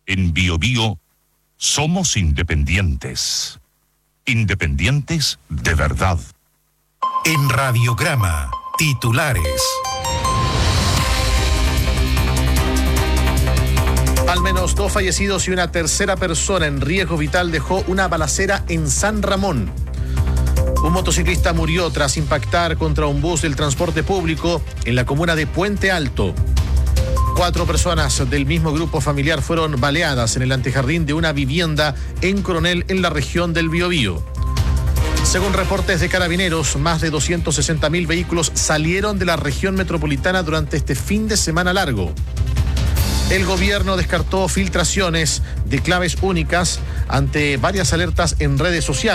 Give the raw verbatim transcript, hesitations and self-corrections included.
En Bio Bio somos independientes. Independientes de verdad. En Radiograma, titulares. Al menos dos fallecidos y una tercera persona en riesgo vital dejó una balacera en San Ramón. Un motociclista murió tras impactar contra un bus del transporte público en la comuna de Puente Alto. Cuatro personas del mismo grupo familiar fueron baleadas en el antejardín de una vivienda en Coronel, en la región del Biobío. Según reportes de Carabineros, más de doscientos sesenta mil vehículos salieron de la región metropolitana durante este fin de semana largo. El gobierno descartó filtraciones de claves únicas ante varias alertas en redes sociales.